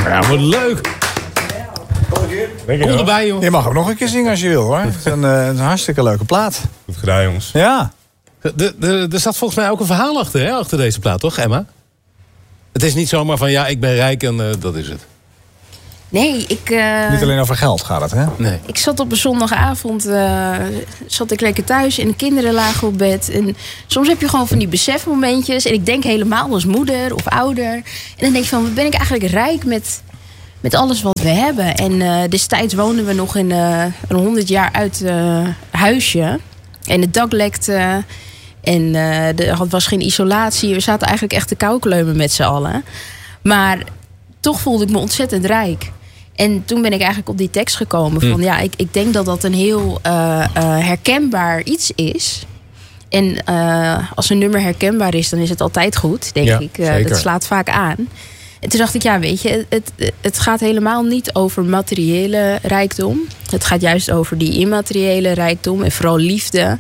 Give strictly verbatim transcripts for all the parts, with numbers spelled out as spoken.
Ja, wat leuk. Kom erbij, joh. Je mag ook nog een keer zingen als je wil, hoor. Het is een, uh, een hartstikke leuke plaat. Goed gedaan, jongens. Ja. De, de, er zat volgens mij ook een verhaal achter, hè, achter deze plaat, toch, Emma? Het is niet zomaar van, ja, ik ben rijk en uh, dat is het. Nee, ik... Uh, Niet alleen over geld gaat het, hè? Nee. Ik zat op een zondagavond, uh, zat ik lekker thuis en de kinderen lagen op bed. En soms heb je gewoon van die besefmomentjes. En ik denk helemaal als moeder of ouder. En dan denk je van, wat ben ik eigenlijk rijk met, met alles wat we hebben. En uh, destijds woonden we nog in uh, een honderd jaar uit uh, huisje. En het dak lekte. En uh, er was geen isolatie. We zaten eigenlijk echt te koukleumen met z'n allen. Maar toch voelde ik me ontzettend rijk. En toen ben ik eigenlijk op die tekst gekomen van... Mm. ja, ik, ik denk dat dat een heel uh, uh, herkenbaar iets is. En uh, als een nummer herkenbaar is, dan is het altijd goed, denk ja, ik. Uh, dat slaat vaak aan. En toen dacht ik, ja, weet je, het, het gaat helemaal niet over materiële rijkdom. Het gaat juist over die immateriële rijkdom en vooral liefde.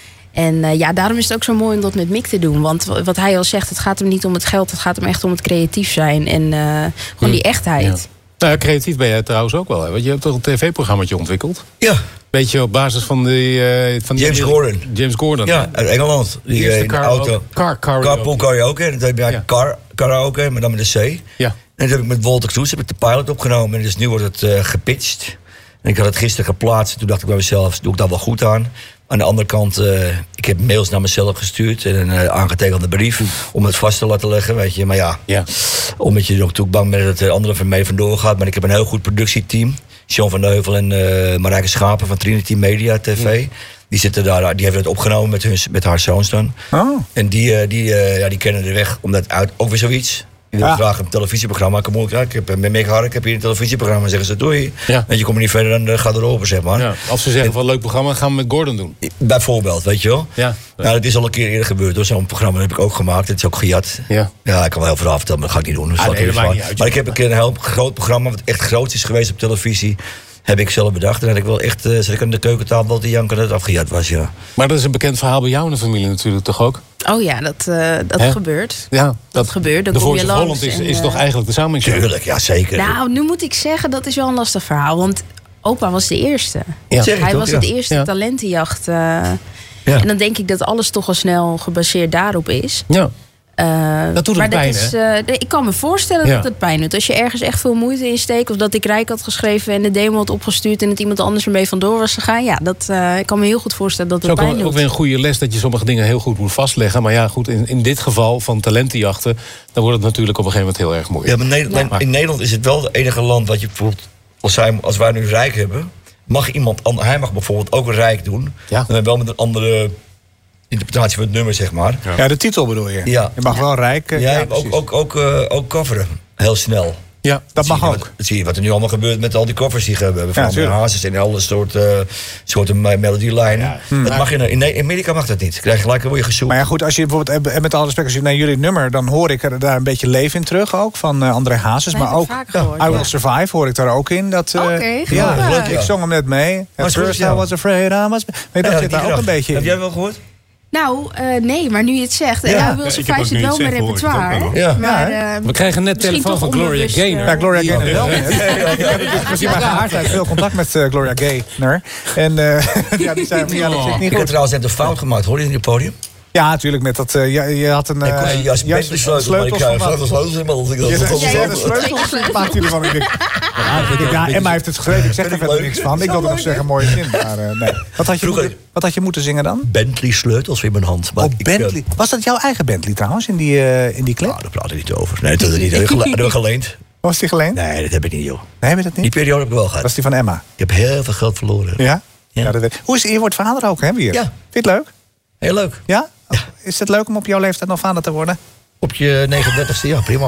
En uh, ja, daarom is het ook zo mooi om dat met Mick te doen. Want wat hij al zegt, het gaat hem niet om het geld. Het gaat hem echt om het creatief zijn. En uh, gewoon mm. die echtheid. Ja. Nou ja, creatief ben jij trouwens ook wel. Hè? Want je hebt toch een tv-programmaatje ontwikkeld? Ja. Beetje op basis van, die, uh, van die... James Gordon. James Gordon. Ja, uit Engeland. Die, die in de auto. Car, car, Carpool karaoke. En dat heb je ja. car, karaoke, maar dan met een C. Ja. En dat heb ik met Walter Kroes, heb ik de pilot opgenomen. En dus nu wordt het uh, gepitcht. En ik had het gisteren geplaatst. Toen dacht ik bij mezelf, doe ik daar wel goed aan. Aan de andere kant, uh, ik heb mails naar mezelf gestuurd. En een uh, aangetekende brief om het vast te laten leggen, weet je. Maar ja, ja. omdat je natuurlijk bang bent dat er anderen van mee vandoor gaat. Maar ik heb een heel goed productieteam. Sean van Heuvel en uh, Marijke Schapen van Trinity Media T V. Ja. Die zitten daar, die hebben het opgenomen met, hun, met haar zoons dan. Oh. En die, uh, die, uh, ja, die kennen de weg, omdat uit, ook weer zoiets. Die wil ja. graag een televisieprogramma. Ik, moet, ja, ik heb met Mick Hark, ik heb hier een televisieprogramma. Zeggen ze, doei. Ja. En je komt niet verder, dan uh, gaat erop, zeg maar. Ja. Als ze zeggen van een leuk programma, gaan we met Gordon doen. Bijvoorbeeld, weet je wel. Ja. Nou, dat is al een keer eerder gebeurd hoor. Zo'n programma heb ik ook gemaakt. Het is ook gejat. Ja, ja ik kan wel heel veel vertellen, maar dat ga ik niet doen. Dus ah, nee, dat maakt niet uit, maar ik heb een keer een heel groot programma, wat echt groot is geweest op televisie. Heb ik zelf bedacht. En dat ik wel echt, uh, zat ik aan de keukentafel te janken dat het afgejat was, ja. Maar dat is een bekend verhaal bij jou in de familie natuurlijk, toch ook? Oh ja, dat, uh, dat gebeurt. Ja, dat, dat gebeurt. Dan de kom je langs. Holland is, en, is uh, toch eigenlijk de samenwerking? Tuurlijk, ja zeker. Nou, nu moet ik zeggen, dat is wel een lastig verhaal. Want opa was de eerste. Ja. Hij toch, was ja. het eerste ja. talentenjacht. Uh, ja. En dan denk ik dat alles toch al snel gebaseerd daarop is. Ja. Uh, dat doet het maar pijn, dat is, hè? Uh, ik kan me voorstellen ja. dat het pijn doet. Als je ergens echt veel moeite in steekt, of dat ik Rijk had geschreven en de demo had opgestuurd en het iemand anders ermee vandoor was gegaan. Ja, dat, uh, ik kan me heel goed voorstellen dat het, het pijn doet. Het is ook weer een goede les dat je sommige dingen heel goed moet vastleggen. Maar ja, goed, in, in dit geval van talentenjachten, dan wordt het natuurlijk op een gegeven moment heel erg moeilijk. Ja, maar Nederland, ja. in Nederland is het wel het enige land wat je bijvoorbeeld, als wij, als wij nu Rijk hebben, mag iemand, hij mag bijvoorbeeld ook een Rijk doen. Ja. En wel met een andere interpretatie van het nummer, zeg maar. Ja, ja de titel bedoel je? Ja. Je mag wel Rijk. Uh, ja, ja, ook, ook, ook, uh, ook coveren. Heel snel. Ja, dat, dat mag ook. Wat, dat zie je wat er nu allemaal gebeurt met al die covers die we hebben. Van Ja, Hazes en alle soorten, uh, soorten melodielijnen. Ja. Hmm. Dat mag in, in Amerika mag dat niet. Krijg je gelijk word je gezoekt. Maar ja, goed, als je bijvoorbeeld, met alle respect, als je naar jullie nummer, dan hoor ik er daar een beetje leven in terug ook. Van uh, André Hazes. Nee, maar ook gehoord, I Will ja. Survive hoor ik daar ook in. Dat, uh, Oké, okay, ja, ja. leuk, ik zong hem net mee. At first I was afraid I was... Nee, dat ja, zit daar ook een beetje in. Heb jij wel gehoord? Nou, uh, nee, maar nu je het zegt. Ja, ja Will Survive zit wel mijn repertoire. Ja. Maar, ja, uh, we krijgen net telefoon van Gloria Gaynor. Ja, Gloria Gaynor wel. Ik heb dus gezien bij haar veel contact met uh, Gloria Gaynor. En uh, ja, die zei, ja, dat zit niet ik goed. heb trouwens net een fout gemaakt, hoor je in het podium? Ja, natuurlijk, met dat, uh, je, je had een... Uh, ik kon juist juist de sleutels, maar ik krijg de sleutels in mijn hand. Je zei de sleutels, maakt jullie van. Ik denk, ja, ja, Emma heeft het geschreven, ik zeg er verder niks van. Ik wilde nog zeggen, mooie zin. Maar uh, nee. Wat had, je moeten, wat had je moeten zingen dan? Bentley sleutels in mijn hand. Maar oh, ik, Bentley. Was dat jouw eigen Bentley trouwens, in die, uh, in die clip? Nou, daar praat ik niet over. Nee, dat hebben we niet geleend. Was die geleend? Nee, dat heb ik niet, joh. Nee, heb je dat niet? Die periode heb ik wel gehad. Dat is die van Emma? Ik heb heel veel geld verloren. Ja? Ja, ja dat weet. Hoe is je wordt vader ook, hè, weer? Ja. Vind je het leuk? Heel leuk. Ja? Ja. Is het leuk om op jouw leeftijd nog vader te worden? Op je negenendertigste, ja, prima.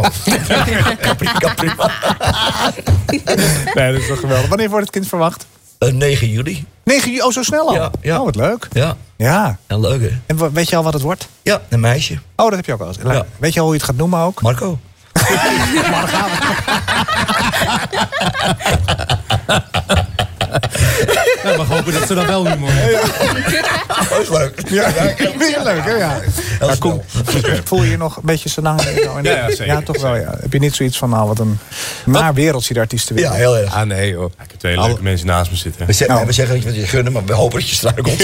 prima, prima. Nee, dat is toch geweldig. Wanneer wordt het kind verwacht? Uh, negen juli. negen juli, oh, zo snel al? Ja, ja. Oh, wat leuk. Ja. Ja. En leuk, hè? En weet je al wat het wordt? Ja, een meisje. Oh, dat heb je ook al eens. Ja. Weet je al hoe je het gaat noemen ook? Marco. Maar dan gaan we. Ja, mag hopen dat ze dan wel humor hebben. Dat is leuk. Ja, weer leuk, hè? Ja. Heel Maar Koen, voel je je nog een beetje senang? Ja, ja, zeker. Ja, toch wel, ja. Heb je niet zoiets van, nou, wat een naar wereldje de artiesten weer. Ja, heel erg. Ah, nee, hoor. Ik heb twee leuke mensen naast me zitten. We zeggen, Nou. we zeggen dat je wat je gunnen, maar we hopen dat je struikelt.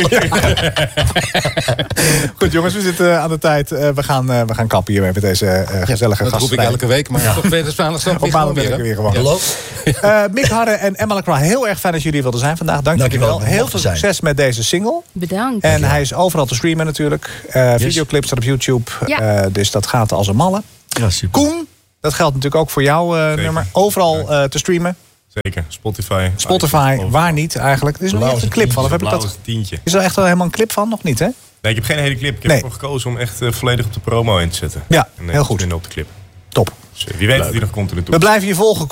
Goed, jongens, we zitten aan de tijd. Uh, we, gaan, uh, we gaan kappen hier met deze uh, gezellige Dat roep ik gasten. elke week, maar toch weet maandag zo Op maandag ben ik er weer gewoon. Hallo? Uh, Mick Harre en Emma Lacroix, heel erg fijn dat jullie wilden zijn vandaag. Dank jullie Dankjewel. wel. Heel veel Zijn. succes met deze single. Bedankt. En hij is overal te streamen natuurlijk. Uh, Yes. Videoclips staat op YouTube. Ja. Uh, dus dat gaat als een malle. Ja, super. Koen, dat geldt natuurlijk ook voor jouw uh, nummer. Overal uh, te streamen. Zeker. Spotify. Spotify, iTunes, waar niet eigenlijk. Er is nog Blauw niet echt is een een clip van. Of heb ik Blauw dat? is een tientje. Is er echt wel helemaal een clip van? Nog niet, hè? Nee, ik heb geen hele clip. Ik heb Nee. ervoor gekozen om echt uh, volledig op de promo in te zetten. Ja, en, uh, heel goed. minder op de clip. Top. Dus, uh, wie weet dat die nog komt in de We toekomst. blijven je volgen.